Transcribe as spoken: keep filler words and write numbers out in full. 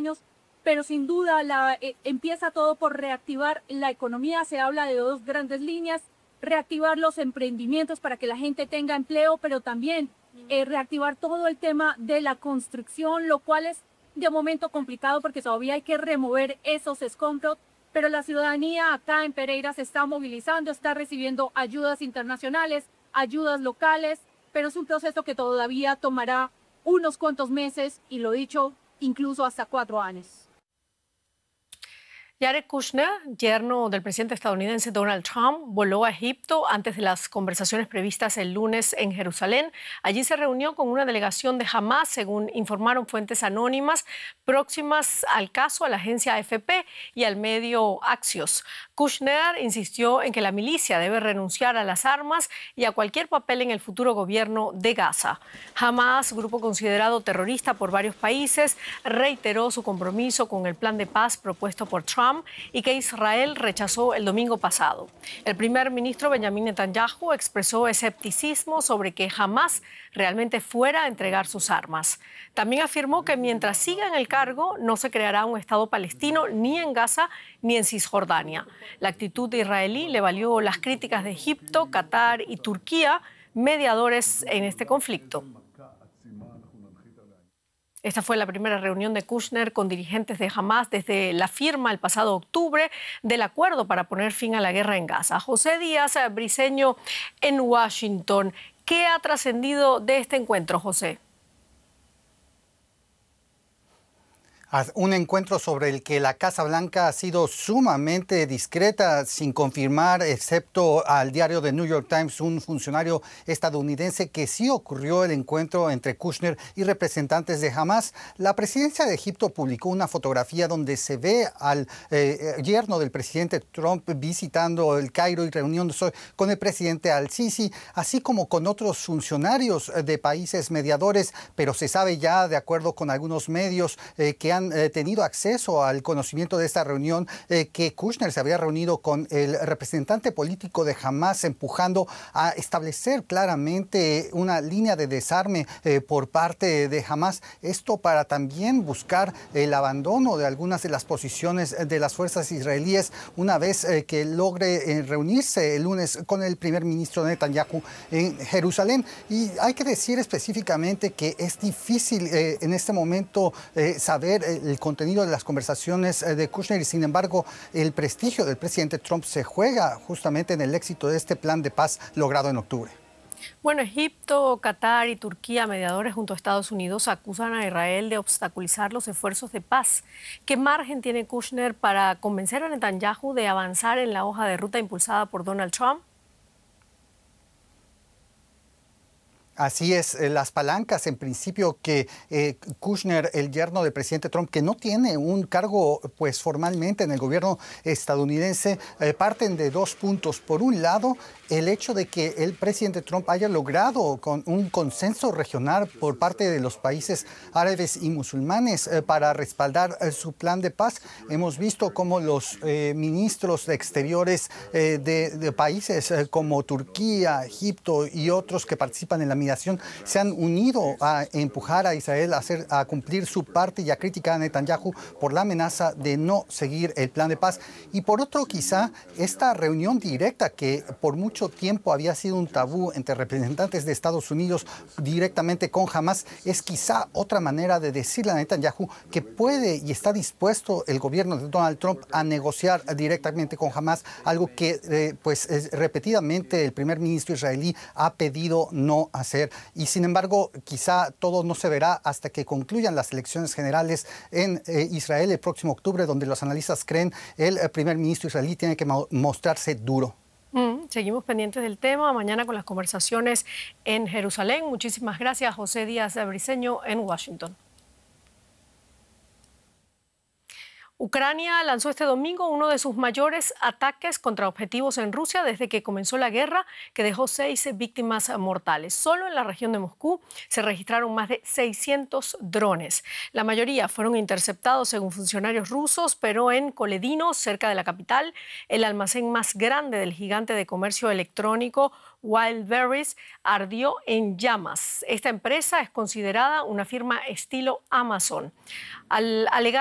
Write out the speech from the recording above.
años, pero sin duda la, eh, empieza todo por reactivar la economía. Se habla de dos grandes líneas: reactivar los emprendimientos para que la gente tenga empleo, pero también eh, reactivar todo el tema de la construcción, lo cual es de momento complicado porque todavía hay que remover esos escombros, pero la ciudadanía acá en Pereira se está movilizando, está recibiendo ayudas internacionales, ayudas locales, pero es un proceso que todavía tomará unos cuantos meses y, lo dicho, incluso hasta cuatro años. Jared Kushner, yerno del presidente estadounidense Donald Trump, voló a Egipto antes de las conversaciones previstas el lunes en Jerusalén. Allí se reunió con una delegación de Hamás, según informaron fuentes anónimas próximas al caso a la agencia A F P y al medio Axios. Kushner insistió en que la milicia debe renunciar a las armas y a cualquier papel en el futuro gobierno de Gaza. Hamás, grupo considerado terrorista por varios países, reiteró su compromiso con el plan de paz propuesto por Trump y que Israel rechazó el domingo pasado. El primer ministro Benjamin Netanyahu expresó escepticismo sobre que Hamás realmente fuera a entregar sus armas. También afirmó que mientras siga en el cargo no se creará un Estado palestino ni en Gaza ni en Cisjordania. La actitud israelí le valió las críticas de Egipto, Qatar y Turquía, mediadores en este conflicto. Esta fue la primera reunión de Kushner con dirigentes de Hamás desde la firma el pasado octubre del acuerdo para poner fin a la guerra en Gaza. José Díaz Briceño en Washington. ¿Qué ha trascendido de este encuentro, José? Un encuentro sobre el que la Casa Blanca ha sido sumamente discreta, sin confirmar, excepto al diario The New York Times, un funcionario estadounidense, que sí ocurrió el encuentro entre Kushner y representantes de Hamás. La presidencia de Egipto publicó una fotografía donde se ve al eh, yerno del presidente Trump visitando el Cairo y reuniéndose con el presidente al-Sisi, así como con otros funcionarios de países mediadores, pero se sabe ya, de acuerdo con algunos medios eh, que han Eh, tenido acceso al conocimiento de esta reunión, eh, que Kushner se había reunido con el representante político de Hamás, empujando a establecer claramente una línea de desarme eh, por parte de Hamás. Esto para también buscar el abandono de algunas de las posiciones de las fuerzas israelíes una vez eh, que logre eh, reunirse el lunes con el primer ministro Netanyahu en Jerusalén. Y hay que decir específicamente que es difícil eh, en este momento eh, saber eh, el contenido de las conversaciones de Kushner, y sin embargo el prestigio del presidente Trump se juega justamente en el éxito de este plan de paz logrado en octubre. Bueno, Egipto, Qatar y Turquía, mediadores junto a Estados Unidos, acusan a Israel de obstaculizar los esfuerzos de paz. ¿Qué margen tiene Kushner para convencer a Netanyahu de avanzar en la hoja de ruta impulsada por Donald Trump? Así es, eh, las palancas en principio que eh, Kushner, el yerno del presidente Trump, que no tiene un cargo pues formalmente en el gobierno estadounidense, eh, parten de dos puntos. Por un lado, el hecho de que el presidente Trump haya logrado con un consenso regional por parte de los países árabes y musulmanes eh, para respaldar eh, su plan de paz. Hemos visto cómo los eh, ministros de exteriores eh, de, de países eh, como Turquía, Egipto y otros que participan en la mediación se han unido a empujar a Israel a, hacer, a cumplir su parte y a criticar a Netanyahu por la amenaza de no seguir el plan de paz. Y por otro, quizá esta reunión directa, que por mucho tiempo había sido un tabú entre representantes de Estados Unidos directamente con Hamás, es quizá otra manera de decirle a Netanyahu que puede y está dispuesto el gobierno de Donald Trump a negociar directamente con Hamás, algo que eh, pues es, repetidamente el primer ministro israelí ha pedido no hacer. Y sin embargo, quizá todo no se verá hasta que concluyan las elecciones generales en eh, Israel el próximo octubre, donde los analistas creen el, el primer ministro israelí tiene que mo mostrarse duro. Mm, seguimos pendientes del tema, mañana con las conversaciones en Jerusalén. Muchísimas gracias, José Díaz Briceño en Washington. Ucrania lanzó este domingo uno de sus mayores ataques contra objetivos en Rusia desde que comenzó la guerra, que dejó seis víctimas mortales. Solo en la región de Moscú se registraron más de seiscientos drones. La mayoría fueron interceptados según funcionarios rusos, pero en Koledino, cerca de la capital, el almacén más grande del gigante de comercio electrónico Wildberries ardió en llamas. Esta empresa es considerada una firma estilo Amazon. Al alegar